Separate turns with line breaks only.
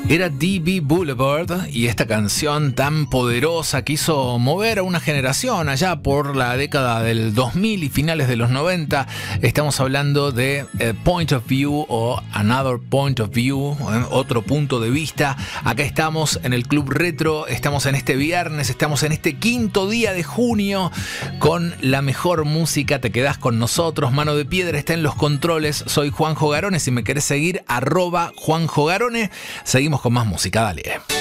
Era D.B. Boulevard y esta canción tan poderosa que hizo mover a una generación allá por la década del 2000 y finales de los 90. Estamos hablando de Point of View o Another Point of View, otro punto de vista. Acá estamos en el Club Retro, estamos en este viernes, estamos en este quinto día de junio con la mejor música. Te quedás con nosotros, Mano de Piedra está en los controles. Soy Juanjo Garone, si me querés seguir, @Juanjo Garone. Seguimos con más música, dale.